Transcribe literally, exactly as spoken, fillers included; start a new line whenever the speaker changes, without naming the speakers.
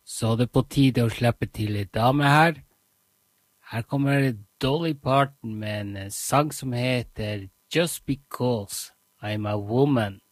Så det er på tide å slippe til en dame her. Her kommer Dolly Parton med en sang som heter Just Because I'm a Woman.